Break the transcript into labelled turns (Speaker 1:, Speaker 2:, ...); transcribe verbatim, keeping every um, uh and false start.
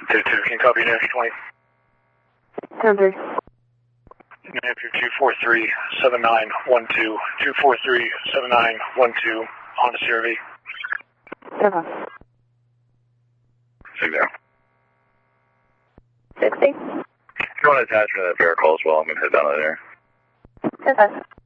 Speaker 1: two two, can you copy New Hampshire twenty?
Speaker 2: ten three.
Speaker 1: New Hampshire two four three seven nine one two, two four three seven nine one two, Honda C R V.
Speaker 2: ten five.
Speaker 1: Six zero.
Speaker 2: sixty.
Speaker 1: If you want to attach to that fair call as well, I'm going to head down there.
Speaker 2: ten five.